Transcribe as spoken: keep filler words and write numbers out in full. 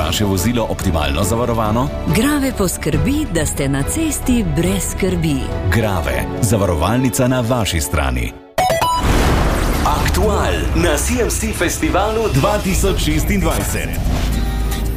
vaše vozilo optimalno zavarovano? Grave poskrbi, da ste na cesti brez skrbi. Grave, zavarovalnica na vaši strani. Aktual na C M C Festivalu dva tisoč šestindvajset.